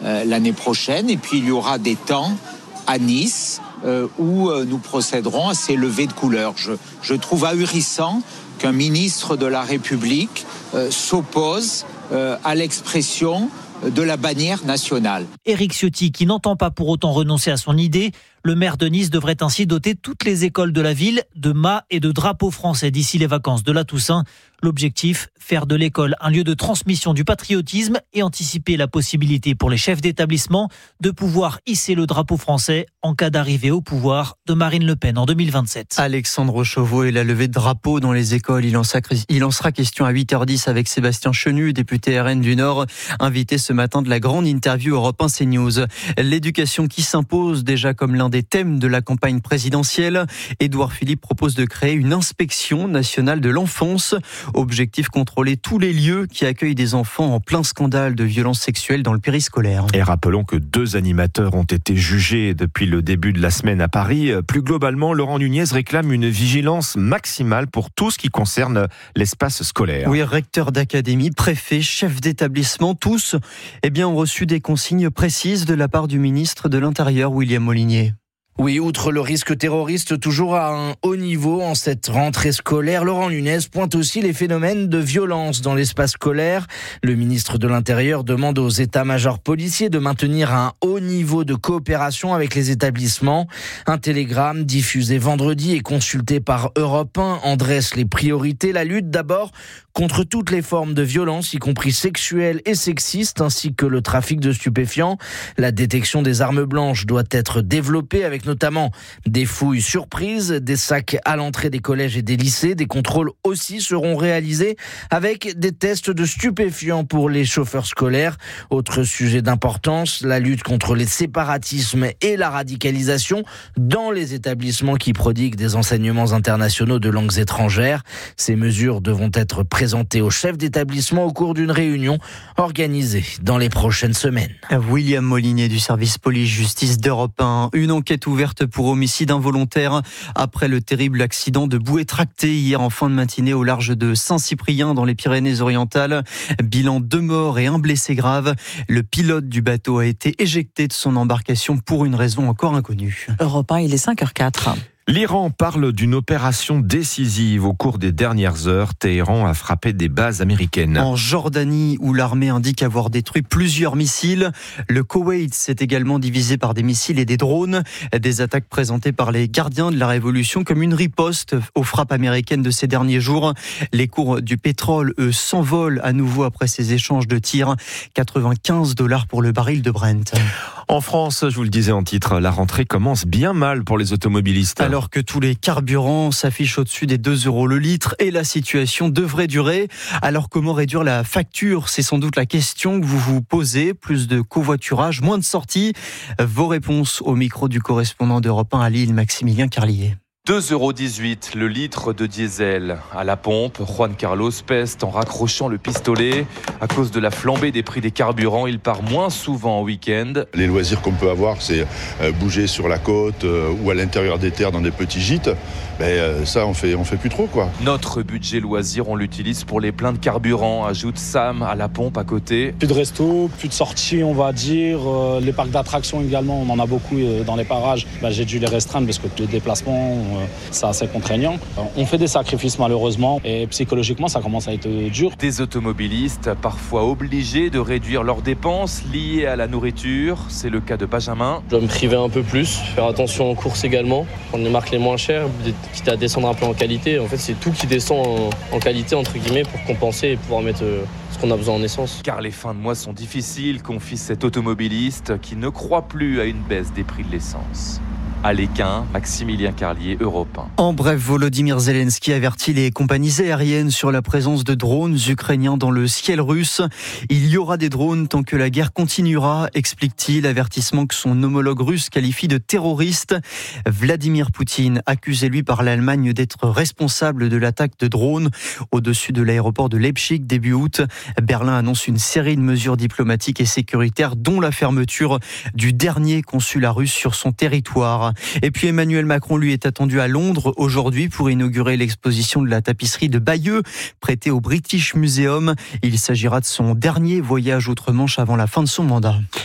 l'année prochaine. Et puis il y aura des temps à Nice où nous procéderons à ces levées de couleurs. Je trouve ahurissant qu'un ministre de la République s'oppose à l'expression de la bannière nationale. Éric Ciotti, qui n'entend pas pour autant renoncer à son idée, le maire de Nice devrait ainsi doter toutes les écoles de la ville de mâts et de drapeaux français d'ici les vacances de la Toussaint. L'objectif, faire de l'école un lieu de transmission du patriotisme et anticiper la possibilité pour les chefs d'établissement de pouvoir hisser le drapeau français en cas d'arrivée au pouvoir de Marine Le Pen en 2027. Alexandre Chauveau et la levée de drapeau dans les écoles. Il en sera question à 8h10 avec Sébastien Chenu, député RN du Nord, invité ce matin de la grande interview Europe 1 CNews. L'éducation qui s'impose déjà comme l'un des thèmes de la campagne présidentielle. Édouard Philippe propose de créer une inspection nationale de l'enfance. Objectif, contrôler tous les lieux qui accueillent des enfants en plein scandale de violences sexuelles dans le périscolaire. Et rappelons que 2 animateurs ont été jugés depuis le début de la semaine à Paris. Plus globalement, Laurent Nunez réclame une vigilance maximale pour tout ce qui concerne l'espace scolaire. Oui, recteurs d'académie, préfets, chefs d'établissement, tous ont reçu des consignes précises de la part du ministre de l'Intérieur, William Molinier. Oui, outre le risque terroriste toujours à un haut niveau en cette rentrée scolaire, Laurent Nunez pointe aussi les phénomènes de violence dans l'espace scolaire. Le ministre de l'Intérieur demande aux états-majors policiers de maintenir un haut niveau de coopération avec les établissements. Un télégramme diffusé vendredi et consulté par Europe 1 en dresse les priorités. La lutte d'abord contre toutes les formes de violence, y compris sexuelles et sexistes, ainsi que le trafic de stupéfiants. La détection des armes blanches doit être développée avec notamment des fouilles surprises, des sacs à l'entrée des collèges et des lycées. Des contrôles aussi seront réalisés avec des tests de stupéfiants pour les chauffeurs scolaires. Autre sujet d'importance, la lutte contre les séparatismes et la radicalisation dans les établissements qui prodiguent des enseignements internationaux de langues étrangères. Ces mesures devront être présentées aux chefs d'établissement au cours d'une réunion organisée dans les prochaines semaines. William Molinier du service police-justice d'Europe 1. Une enquête ouverte pour homicide involontaire après le terrible accident de bouée tractée hier en fin de matinée au large de Saint-Cyprien dans les Pyrénées-Orientales. Bilan 2 morts et 1 blessé grave. Le pilote du bateau a été éjecté de son embarcation pour une raison encore inconnue. Europe 1, il est 5h04. L'Iran parle d'une opération décisive. Au cours des dernières heures, Téhéran a frappé des bases américaines. En Jordanie, où l'armée indique avoir détruit plusieurs missiles. Le Koweït s'est également divisé par des missiles et des drones. Des attaques présentées par les gardiens de la Révolution comme une riposte aux frappes américaines de ces derniers jours. Les cours du pétrole, eux, s'envolent à nouveau après ces échanges de tirs. $95 pour le baril de Brent. En France, je vous le disais en titre, la rentrée commence bien mal pour les automobilistes. Alors que tous les carburants s'affichent au-dessus des 2 € le litre et la situation devrait durer. Alors comment réduire la facture ? C'est sans doute la question que vous vous posez. Plus de covoiturage, moins de sorties. Vos réponses au micro du correspondant d'Europe 1 à Lille, Maximilien Carlier. 2,18 € le litre de diesel. À la pompe, Juan Carlos peste en raccrochant le pistolet. À cause de la flambée des prix des carburants, il part moins souvent en week-end. Les loisirs qu'on peut avoir, c'est bouger sur la côte ou à l'intérieur des terres dans des petits gîtes. Ça, on fait plus trop, quoi. Notre budget loisir, on l'utilise pour les pleins de carburant, ajoute Sam à la pompe à côté. Plus de resto, plus de sorties, on va dire. Les parcs d'attractions également, on en a beaucoup dans les parages. J'ai dû les restreindre parce que les déplacements, c'est assez contraignant. On fait des sacrifices malheureusement et psychologiquement, ça commence à être dur. Des automobilistes parfois obligés de réduire leurs dépenses liées à la nourriture. C'est le cas de Benjamin. Je dois me priver un peu plus, faire attention aux courses également, prendre les marques les moins chères, quitte à descendre un peu en qualité. En fait, c'est tout qui descend en qualité, entre guillemets, pour compenser et pouvoir mettre ce qu'on a besoin en essence. Car les fins de mois sont difficiles, confie cet automobiliste qui ne croit plus à une baisse des prix de l'essence. À l'Équin, Maximilien Carlier, Europe 1. En bref, Volodymyr Zelensky avertit les compagnies aériennes sur la présence de drones ukrainiens dans le ciel russe. Il y aura des drones tant que la guerre continuera, explique-t-il. Avertissement que son homologue russe qualifie de terroriste. Vladimir Poutine, accusé lui par l'Allemagne d'être responsable de l'attaque de drones au-dessus de l'aéroport de Leipzig début août. Berlin annonce une série de mesures diplomatiques et sécuritaires, dont la fermeture du dernier consulat russe sur son territoire. Et puis Emmanuel Macron, lui, est attendu à Londres aujourd'hui pour inaugurer l'exposition de la tapisserie de Bayeux, prêtée au British Museum. Il s'agira de son dernier voyage outre-Manche avant la fin de son mandat.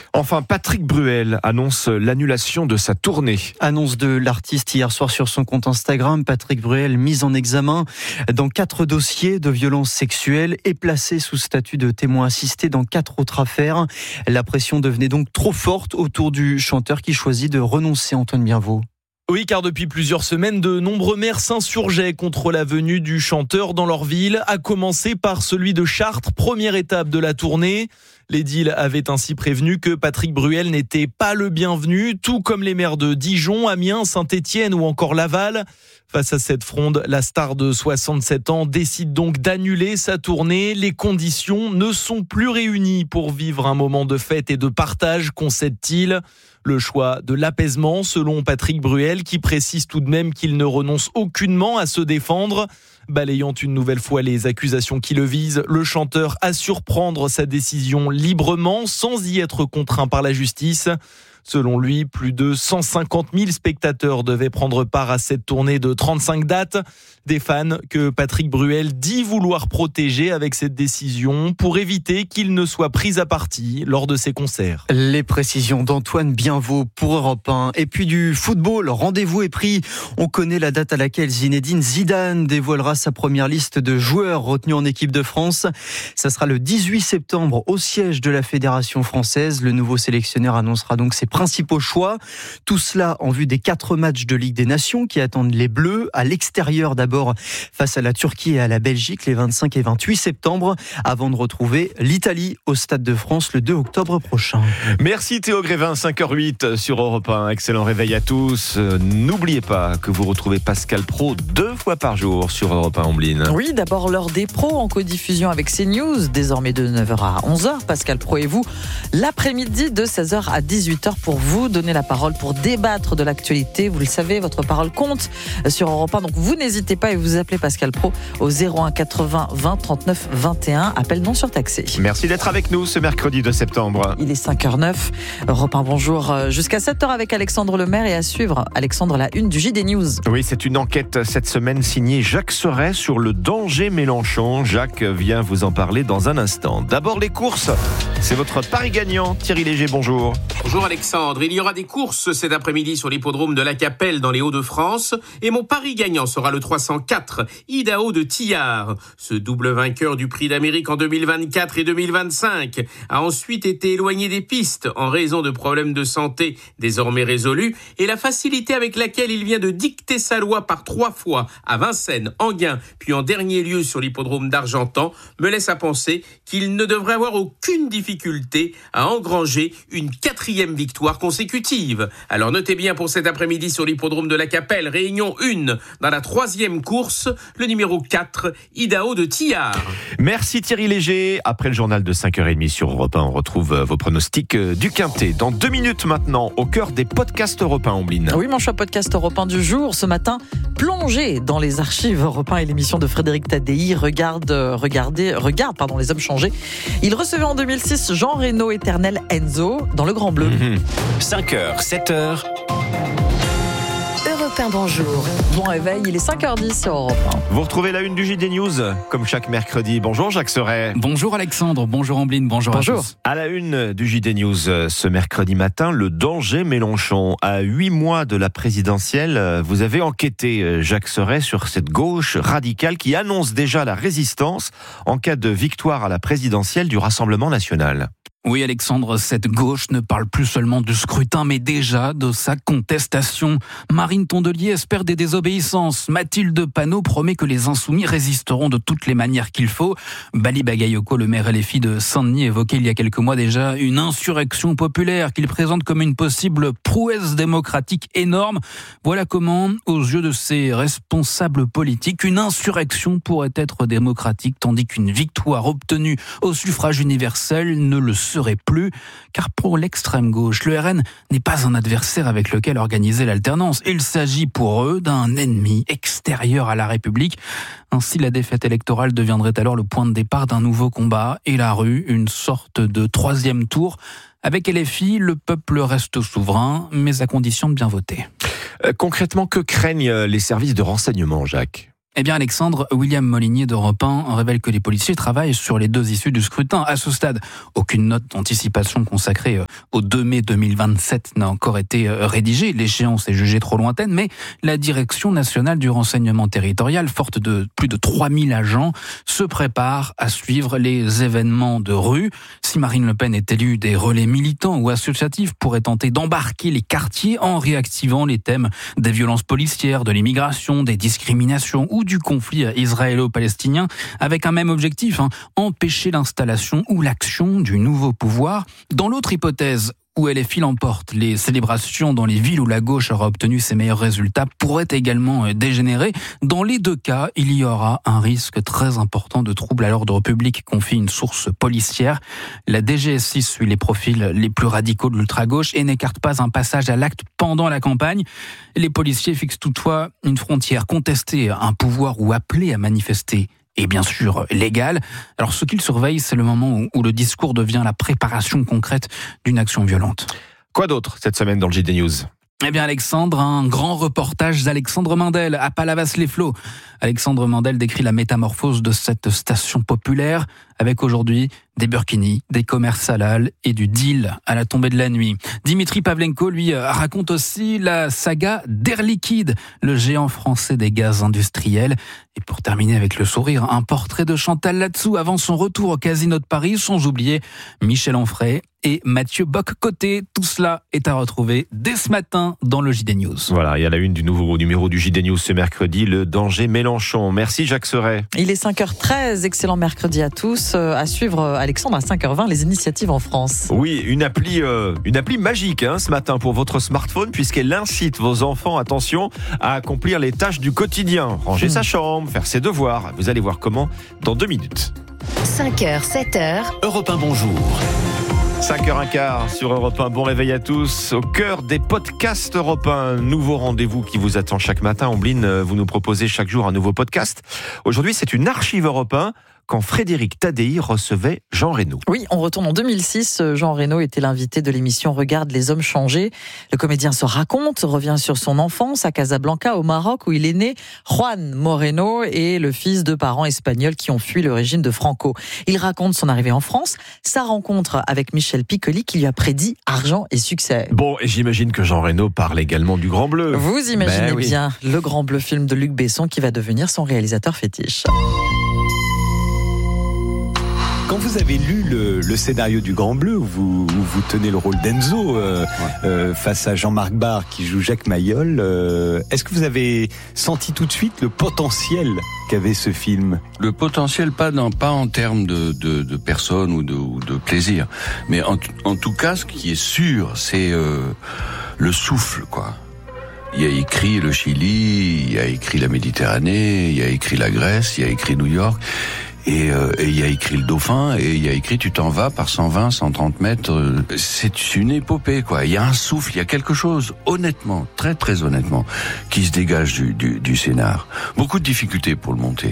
Enfin, Patrick Bruel annonce l'annulation de sa tournée. Annonce de l'artiste hier soir sur son compte Instagram. Patrick Bruel, mis en examen dans 4 dossiers de violences sexuelles et placé sous statut de témoin assisté dans 4 autres affaires. La pression devenait donc trop forte autour du chanteur qui choisit de renoncer. Antoine Bienvaux. Oui, car depuis plusieurs semaines, de nombreux maires s'insurgeaient contre la venue du chanteur dans leur ville, à commencer par celui de Chartres, première étape de la tournée. L'édile avait ainsi prévenu que Patrick Bruel n'était pas le bienvenu, tout comme les maires de Dijon, Amiens, Saint-Étienne ou encore Laval. Face à cette fronde, la star de 67 ans décide donc d'annuler sa tournée. Les conditions ne sont plus réunies pour vivre un moment de fête et de partage, concède-t-il. Le choix de l'apaisement, selon Patrick Bruel, qui précise tout de même qu'il ne renonce aucunement à se défendre. Balayant une nouvelle fois les accusations qui le visent, le chanteur assure prendre sa décision librement, sans y être contraint par la justice. Selon lui, plus de 150 000 spectateurs devaient prendre part à cette tournée de 35 dates. Des fans que Patrick Bruel dit vouloir protéger avec cette décision pour éviter qu'il ne soit pris à partie lors de ses concerts. Les précisions d'Antoine Bienvaux pour Europe 1. Et puis du football, rendez-vous est pris. On connaît la date à laquelle Zinedine Zidane dévoilera sa première liste de joueurs retenus en équipe de France. Ça sera le 18 septembre au siège de la Fédération française. Le nouveau sélectionneur annoncera donc ses principaux choix. Tout cela en vue des 4 matchs de Ligue des Nations qui attendent les Bleus à l'extérieur d'abord face à la Turquie et à la Belgique les 25 et 28 septembre avant de retrouver l'Italie au Stade de France le 2 octobre prochain. Merci Théo Grévin, 5h08 sur Europe 1. Excellent réveil à tous. N'oubliez pas que vous retrouvez Pascal Praud 2 fois par jour sur Europe 1 Ombline. Oui, d'abord l'heure des pros en codiffusion avec CNews, désormais de 9h à 11h. Pascal Praud et vous, l'après-midi de 16h à 18h pour vous donner la parole, pour débattre de l'actualité. Vous le savez, votre parole compte sur Europe 1, donc vous n'hésitez pas et vous appelez Pascal Praud au 01 80 20 39 21. Appel non surtaxé. Merci d'être avec nous ce mercredi 2 septembre. Il est 5h09. Europe 1, bonjour. Jusqu'à 7h avec Alexandre Lemaire et à suivre, Alexandre, la une du JD News. Oui, c'est une enquête cette semaine signée Jacques Serret sur le danger Mélenchon. Jacques vient vous en parler dans un instant. D'abord les courses. C'est votre pari gagnant. Thierry Léger, bonjour. Bonjour Alexandre. Il y aura des courses cet après-midi sur l'hippodrome de la Capelle dans les Hauts-de-France. Et mon pari gagnant sera le 304, Idaho de Tillard. Ce double vainqueur du Prix d'Amérique en 2024 et 2025 a ensuite été éloigné des pistes en raison de problèmes de santé désormais résolus et la facilité avec laquelle il vient de dicter sa loi par 3 fois à Vincennes, Enghien, puis en dernier lieu sur l'hippodrome d'Argentan me laisse à penser qu'il ne devrait avoir aucune difficulté à engranger une 4e victoire consécutive. Alors notez bien pour cet après-midi sur l'hippodrome de la Capelle, réunion 1 dans la 3e course, le numéro 4, Idaho de Tillard. Merci Thierry Léger. Après le journal de 5h30 sur Europe 1, on retrouve vos pronostics du Quintet. Dans 2 minutes maintenant, au cœur des podcasts Europe 1, Ombline. Oui, mon choix podcast Europe 1 du jour, ce matin, plongé dans les archives Europe 1 et l'émission de Frédéric Tadei, regarde, Les Hommes Changés. Il recevait en 2006 Jean Reno, éternel Enzo, dans Le Grand Bleu. 5h, 7h. Europe 1, bonjour. Bon réveil, il est 5h10 sur Europe 1. Vous retrouvez la une du JD News, comme chaque mercredi. Bonjour Jacques Serret. Bonjour Alexandre, bonjour Ambline, bonjour à tous. À la une du JD News ce mercredi matin, le danger Mélenchon. À 8 mois de la présidentielle, vous avez enquêté, Jacques Serret, sur cette gauche radicale qui annonce déjà la résistance en cas de victoire à la présidentielle du Rassemblement national. Oui Alexandre, cette gauche ne parle plus seulement du scrutin, mais déjà de sa contestation. Marine Tondelier espère des désobéissances. Mathilde Panot promet que les insoumis résisteront de toutes les manières qu'il faut. Bali Bagayoko, le maire LFI de Saint-Denis, évoquait il y a quelques mois déjà une insurrection populaire qu'il présente comme une possible prouesse démocratique énorme. Voilà comment, aux yeux de ses responsables politiques, une insurrection pourrait être démocratique, tandis qu'une victoire obtenue au suffrage universel ne le serait plus, car pour l'extrême gauche, le RN n'est pas un adversaire avec lequel organiser l'alternance. Il s'agit pour eux d'un ennemi extérieur à la République. Ainsi, la défaite électorale deviendrait alors le point de départ d'un nouveau combat et la rue, une sorte de 3e tour. Avec LFI, le peuple reste souverain, mais à condition de bien voter. Concrètement, que craignent les services de renseignement, Jacques ? Eh bien Alexandre, William Molinier d'Europe 1 révèle que les policiers travaillent sur les 2 issues du scrutin. À ce stade, aucune note d'anticipation consacrée au 2 mai 2027 n'a encore été rédigée. L'échéance est jugée trop lointaine, mais la Direction nationale du renseignement territorial, forte de plus de 3000 agents, se prépare à suivre les événements de rue. Si Marine Le Pen est élue, des relais militants ou associatifs pourraient tenter d'embarquer les quartiers en réactivant les thèmes des violences policières, de l'immigration, des discriminations ou du conflit israélo-palestinien, avec un même objectif, empêcher l'installation ou l'action du nouveau pouvoir. Dans l'autre hypothèse, où LFI l'emporte, les célébrations dans les villes où la gauche aura obtenu ses meilleurs résultats pourraient également dégénérer. Dans les deux cas, il y aura un risque très important de troubles à l'ordre public, confie une source policière. La DGSI suit les profils les plus radicaux de l'ultra-gauche et n'écarte pas un passage à l'acte pendant la campagne. Les policiers fixent toutefois une frontière. Contester un pouvoir ou appeler à manifester et bien sûr légal. Alors ce qu'il surveille, c'est le moment où le discours devient la préparation concrète d'une action violente. Quoi d'autre cette semaine dans le JT News ? Eh bien Alexandre, un grand reportage d'Alexandre Mandel à Palavas-les-Flots. Alexandre Mandel décrit la métamorphose de cette station populaire avec aujourd'hui des burkinis, des commerces halal et du deal à la tombée de la nuit. Dimitri Pavlenko, lui, raconte aussi la saga d'Air Liquide, le géant français des gaz industriels. Et pour terminer avec le sourire, un portrait de Chantal Latsou avant son retour au Casino de Paris, sans oublier Michel Onfray et Mathieu Bock-Côté. Tout cela est à retrouver dès ce matin dans le JT News. Voilà, il y a la une du nouveau numéro du JT News ce mercredi, le danger Mélenchon. Merci Jacques Serret. Il est 5h13, excellent mercredi à tous. À suivre, Alexandre, à 5h20, les initiatives en France. Oui, une appli magique ce matin pour votre smartphone, puisqu'elle incite vos enfants, attention, à accomplir les tâches du quotidien. Ranger sa chambre, faire ses devoirs. Vous allez voir comment dans 2 minutes. 5h, 7h. Europe 1, bonjour. 5h15 sur Europe 1. Bon réveil à tous. Au cœur des podcasts Europe 1. Nouveau rendez-vous qui vous attend chaque matin. Ombline, vous nous proposez chaque jour un nouveau podcast. Aujourd'hui, c'est une archive Europe 1. Quand Frédéric Tadei recevait Jean Reno. Oui, on retourne en 2006. Jean Reno était l'invité de l'émission Regarde les hommes changer. Le comédien se raconte, revient sur son enfance à Casablanca, au Maroc, où il est né. Juan Moreno est le fils de parents espagnols qui ont fui le régime de Franco. Il raconte son arrivée en France, sa rencontre avec Michel Piccoli qui lui a prédit argent et succès. Bon, et j'imagine que Jean Reno parle également du Grand Bleu. Vous imaginez bien le Grand Bleu, film de Luc Besson qui va devenir son réalisateur fétiche. Quand vous avez lu le scénario du Grand Bleu, où vous tenez le rôle d'Enzo face à Jean-Marc Barr qui joue Jacques Mayol, est-ce que vous avez senti tout de suite le potentiel qu'avait ce film ? Le potentiel, pas en termes de personnes ou de plaisir, mais en tout cas, ce qui est sûr, c'est le souffle, quoi. Il y a écrit le Chili, il y a écrit la Méditerranée, il y a écrit la Grèce, il y a écrit New York. Et il y a écrit le Dauphin, et il y a écrit Tu t'en vas par 120, 130 mètres. C'est une épopée, quoi. Il y a un souffle, il y a quelque chose, honnêtement, très très honnêtement, qui se dégage du scénar. Beaucoup de difficultés pour le monter.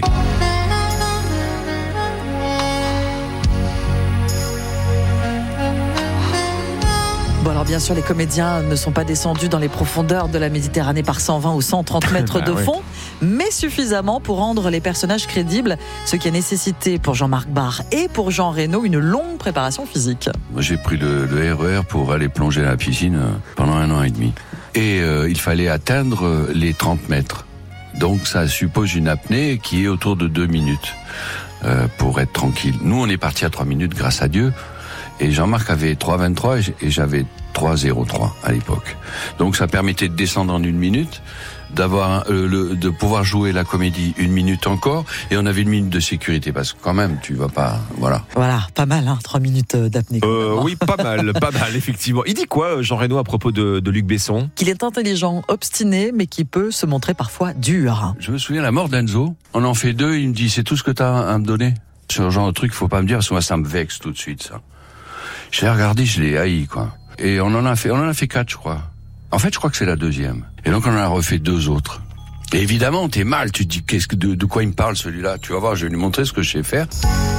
Bon, alors bien sûr, les comédiens ne sont pas descendus dans les profondeurs de la Méditerranée par 120 ou 130 mètres de fond, mais suffisamment pour rendre les personnages crédibles, ce qui a nécessité pour Jean-Marc Barr et pour Jean Reno une longue préparation physique. Moi, j'ai pris le RER pour aller plonger à la piscine pendant 1 an et demi. Et il fallait atteindre les 30 mètres. Donc ça suppose une apnée qui est autour de 2 minutes pour être tranquille. Nous, on est partis à 3 minutes, grâce à Dieu. Et Jean-Marc avait 3,23 et j'avais 3,03 à l'époque. Donc ça permettait de descendre en 1 minute, de pouvoir jouer la comédie 1 minute encore, et on avait 1 minute de sécurité parce que quand même tu vas pas, voilà. Voilà, pas mal, 3 minutes d'apnée. Oui, pas mal, effectivement. Il dit quoi, Jean Reno, à propos de Luc Besson ? Qu'il est intelligent, obstiné, mais qui peut se montrer parfois dur. Je me souviens la mort d'Enzo. On en fait 2, il me dit c'est tout ce que t'as à me donner. Ce genre de truc, faut pas me dire parce que moi ça me vexe tout de suite ça. Je l'ai regardé, je l'ai haï, quoi. Et on en a fait 4, je crois. En fait, je crois que c'est la 2e. Et donc, on en a refait 2 autres. Et évidemment, t'es mal, tu te dis, de quoi il me parle, celui-là? Tu vas voir, je vais lui montrer ce que je sais faire.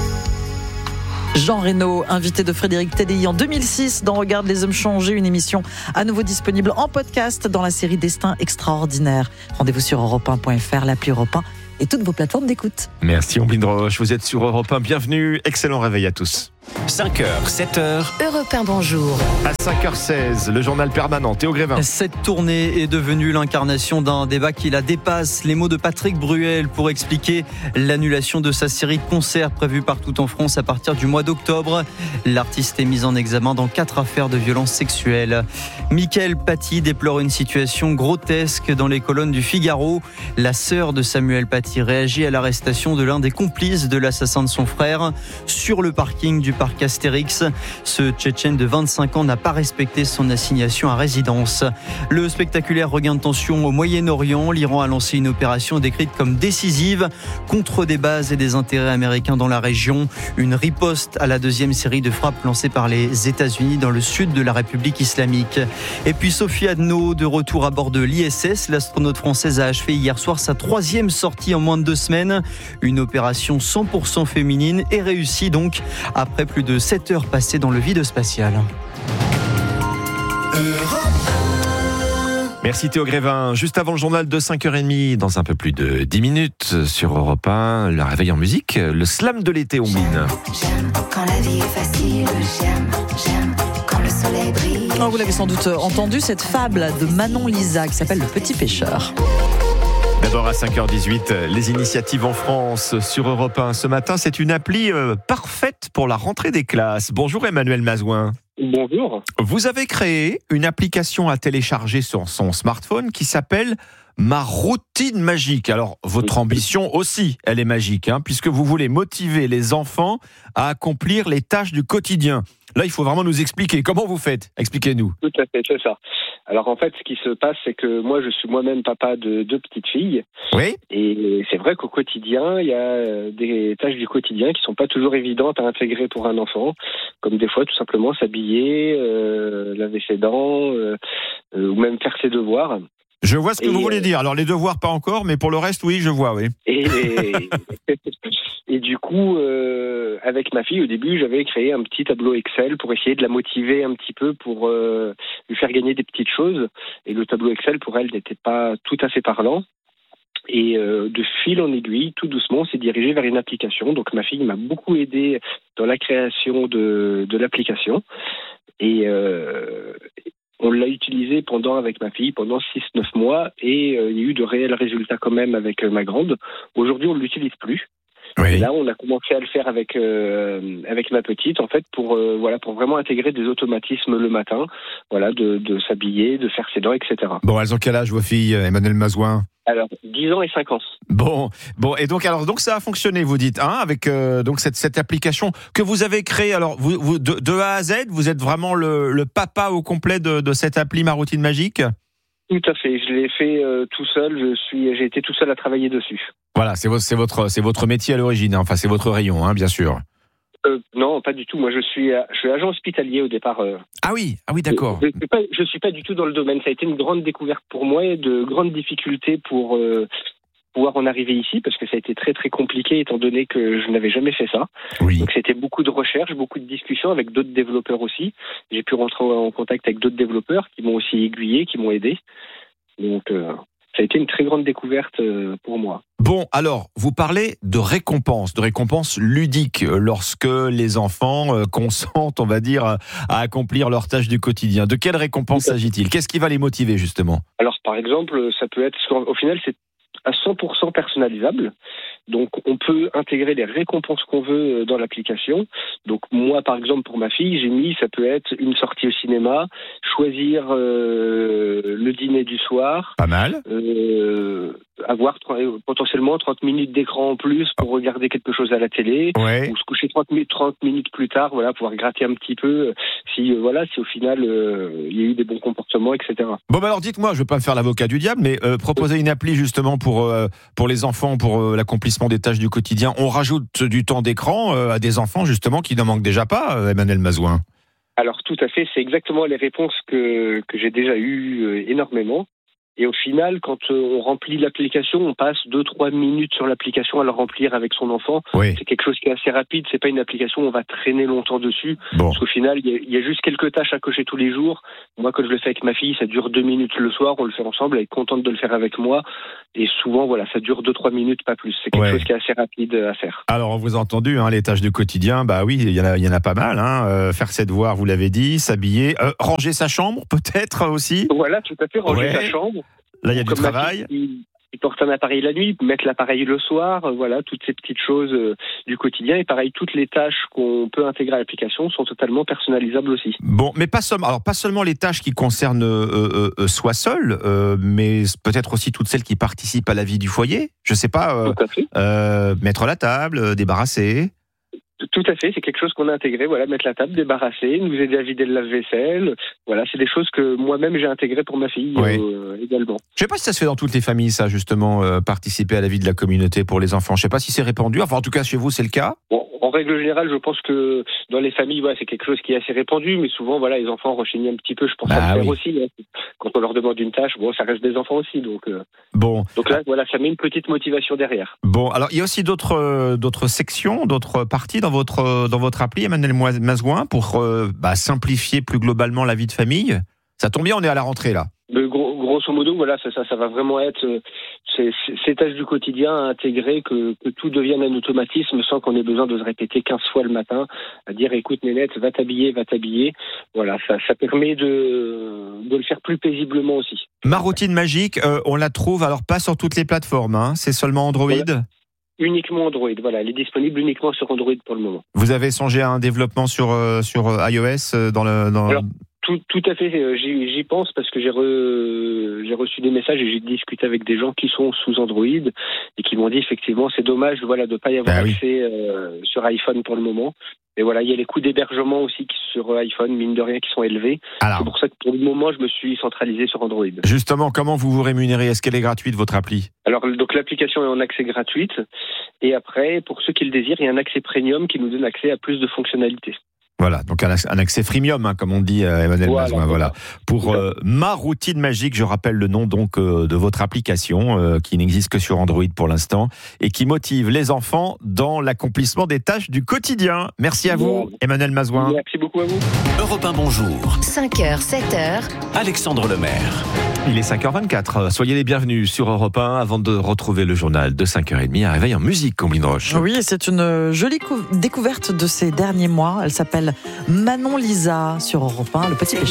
Jean Reno, invité de Frédéric Tadei en 2006 dans Regarde les hommes changer, une émission à nouveau disponible en podcast dans la série Destin extraordinaire. Rendez-vous sur europe1.fr, l'appli Europe 1 et toutes vos plateformes d'écoute. Merci Ombline Roche, vous êtes sur Europe 1, bienvenue, excellent réveil à tous. 5h, 7h. Europe 1, bonjour. À 5h16, le journal permanent, Théo Grévin. Cette tournée est devenue l'incarnation d'un débat qui la dépasse. Les mots de Patrick Bruel pour expliquer l'annulation de sa série de concerts prévue partout en France à partir du mois d'octobre. L'artiste est mis en examen dans 4 affaires de violences sexuelles. Mickaël Paty déplore une situation grotesque dans les colonnes du Figaro. La sœur de Samuel Paty réagit à l'arrestation de l'un des complices de l'assassin de son frère sur le parking du parc Astérix. Ce Tchétchène de 25 ans n'a pas respecté son assignation à résidence. Le spectaculaire regain de tension au Moyen-Orient. L'Iran a lancé une opération décrite comme décisive contre des bases et des intérêts américains dans la région. Une riposte à la deuxième série de frappes lancée par les États-Unis dans le sud de la République islamique. Et puis Sophie Adno, de retour à bord de l'ISS. L'astronaute française a achevé hier soir sa 3e sortie en moins de 2 semaines. Une opération 100% féminine et réussie donc après plus de 7 heures passées dans le vide spatial. Merci Théo Grévin. Juste avant le journal de 5h30, dans un peu plus de 10 minutes, sur Europe 1, le réveil en musique, le slam de l'été au mine. J'aime quand la vie est facile, j'aime quand le soleil brille. Oh, vous l'avez sans doute entendu, cette fable de Manon Lisa qui s'appelle Le Petit Pêcheur. D'abord à 5h18, les initiatives en France sur Europe 1. Ce matin, c'est une appli parfaite pour la rentrée des classes. Bonjour Emmanuel Mazouin. Bonjour. Vous avez créé une application à télécharger sur son smartphone qui s'appelle Ma routine magique. Alors, votre ambition aussi, elle est magique, puisque vous voulez motiver les enfants à accomplir les tâches du quotidien. Là, il faut vraiment nous expliquer. Comment vous faites ? Expliquez-nous. Tout à fait, c'est ça. Alors, en fait, ce qui se passe, c'est que moi, je suis moi-même papa de 2 petites filles. Oui. Et c'est vrai qu'au quotidien, il y a des tâches du quotidien qui sont pas toujours évidentes à intégrer pour un enfant. Comme des fois, tout simplement, s'habiller, laver ses dents, ou même faire ses devoirs. Je vois ce que vous voulez dire. Alors, les devoirs, pas encore, mais pour le reste, oui, je vois, oui. Et du coup, avec ma fille, au début, j'avais créé un petit tableau Excel pour essayer de la motiver un petit peu, pour lui faire gagner des petites choses. Et le tableau Excel, pour elle, n'était pas tout à fait parlant. Et de fil en aiguille, tout doucement, on s'est dirigé vers une application. Donc ma fille m'a beaucoup aidé dans la création de l'application. Et on l'a utilisé avec ma fille pendant 6-9 mois et il y a eu de réels résultats quand même avec ma grande. Aujourd'hui, on ne l'utilise plus. Oui. Et là, on a commencé à le faire avec ma petite, en fait, pour vraiment intégrer des automatismes le matin, de s'habiller, de faire ses dents, etc. Bon, elles ont quel âge, vos filles, Emmanuel Mazouin ? Alors, 10 ans et 5 ans. Bon, et donc ça a fonctionné, vous dites, avec donc cette application que vous avez créée. Alors, vous de A à Z, vous êtes vraiment le papa au complet de cette appli Ma Routine Magique ? Tout à fait, je l'ai fait tout seul. J'ai été tout seul à travailler dessus. Voilà, c'est votre métier à l'origine. Enfin, c'est votre rayon, bien sûr. Non, pas du tout. Moi, je suis agent hospitalier au départ. Ah oui, d'accord. Je suis pas du tout dans le domaine. Ça a été une grande découverte pour moi et de grandes difficultés pour pouvoir en arriver ici, parce que ça a été très très compliqué étant donné que je n'avais jamais fait ça. Oui. Donc c'était beaucoup de recherches, beaucoup de discussions avec d'autres développeurs aussi. J'ai pu rentrer en contact avec d'autres développeurs qui m'ont aussi aiguillé, qui m'ont aidé. Donc ça a été une très grande découverte pour moi. Bon, alors, vous parlez de récompenses ludiques lorsque les enfants consentent, on va dire, à accomplir leurs tâches du quotidien. De quelles récompenses s'agit-il ? Qu'est-ce qui va les motiver, justement ? Alors, par exemple, ça peut être, au final, c'est à 100% personnalisable. Donc, on peut intégrer les récompenses qu'on veut dans l'application. Donc, moi, par exemple, pour ma fille, j'ai mis, ça peut être une sortie au cinéma, choisir le dîner du soir. Pas mal. Avoir potentiellement 30 minutes d'écran en plus pour regarder quelque chose à la télé. Ouais. Ou se coucher 30 minutes plus tard, pouvoir gratter un petit peu si au final, il y a eu des bons comportements, etc. Bon, alors, dites-moi, je ne veux pas me faire l'avocat du diable, mais proposer une appli, justement, pour les enfants, pour l'accomplissement des tâches du quotidien. On rajoute du temps d'écran à des enfants, justement, qui n'en manquent déjà pas, Emmanuel Mazouin. Alors, tout à fait. C'est exactement les réponses que j'ai déjà eues énormément. Et au final, quand on remplit l'application, on passe 2-3 minutes sur l'application à le remplir avec son enfant. Oui. C'est quelque chose qui est assez rapide. C'est pas une application où on va traîner longtemps dessus. Bon. Parce qu'au final, il y a juste quelques tâches à cocher tous les jours. Moi, quand je le fais avec ma fille, ça dure 2 minutes le soir. On le fait ensemble. Elle est contente de le faire avec moi. Et souvent, voilà, ça dure 2-3 minutes, pas plus. C'est quelque chose qui est assez rapide à faire. Alors, on vous a entendu, les tâches du quotidien, bah oui, il y en a pas mal. Faire ses devoirs, vous l'avez dit, s'habiller, ranger sa chambre, peut-être aussi. Voilà, tout à fait, ranger sa chambre. Là, il y a du travail. Il porte un appareil la nuit, mettre l'appareil le soir, voilà, toutes ces petites choses du quotidien. Et pareil, toutes les tâches qu'on peut intégrer à l'application sont totalement personnalisables aussi. Bon, mais pas seulement les tâches qui concernent soi seul, mais peut-être aussi toutes celles qui participent à la vie du foyer. Je sais pas, mettre la table, débarrasser. Tout à fait, c'est quelque chose qu'on a intégré, voilà, mettre la table, débarrasser, nous aider à vider le lave-vaisselle. Voilà, c'est des choses que moi-même j'ai intégrées pour ma fille également. Je sais pas si ça se fait dans toutes les familles, ça, justement, participer à la vie de la communauté pour les enfants. Je sais pas si c'est répandu. Enfin, en tout cas, chez vous, c'est le cas. Bon, en règle générale, je pense que dans les familles, c'est quelque chose qui est assez répandu, mais souvent, les enfants rechignent un petit peu. Je pense à le faire aussi. Quand on leur demande une tâche, ça reste des enfants aussi. Donc là, ça met une petite motivation derrière. Bon, alors il y a aussi d'autres sections, d'autres parties dans votre appli, Emmanuel Mazouin, pour simplifier plus globalement la vie de famille. Ça tombe bien, on est à la rentrée là. Grosso modo, ça va vraiment être ces tâches du quotidien à intégrer, que tout devienne un automatisme sans qu'on ait besoin de se répéter 15 fois le matin, à dire écoute Nénette, va t'habiller. Voilà, ça permet de le faire plus paisiblement aussi. Ma routine magique, on la trouve alors pas sur toutes les plateformes, c'est seulement Android. Voilà. Uniquement Android, elle est disponible uniquement sur Android pour le moment. Vous avez songé à un développement sur iOS Alors, tout à fait, j'y pense parce que j'ai reçu des messages et j'ai discuté avec des gens qui sont sous Android et qui m'ont dit effectivement c'est dommage de ne pas y avoir accès sur iPhone pour le moment. Et il y a les coûts d'hébergement aussi sur iPhone, mine de rien, qui sont élevés. Alors, c'est pour ça que pour le moment, je me suis centralisé sur Android. Justement, comment vous rémunérez ? Est-ce qu'elle est gratuite, votre appli ? Alors, donc l'application est en accès gratuite. Et après, pour ceux qui le désirent, il y a un accès premium qui nous donne accès à plus de fonctionnalités. Voilà, donc un accès freemium, comme on dit, Emmanuel Mazouin. Voilà. Pour Ma routine magique, je rappelle le nom donc de votre application qui n'existe que sur Android pour l'instant et qui motive les enfants dans l'accomplissement des tâches du quotidien. Merci à vous, Emmanuel Mazouin. Merci beaucoup à vous. Europe 1, bonjour. 5h, 7h. Alexandre Lemaire. Il est 5h24. Soyez les bienvenus sur Europe 1 avant de retrouver le journal de 5h30. Un réveil en musique, Combline Roche. Oui, c'est une jolie découverte de ces derniers mois. Elle s'appelle Manon Lisa sur Europe 1, le petit péché.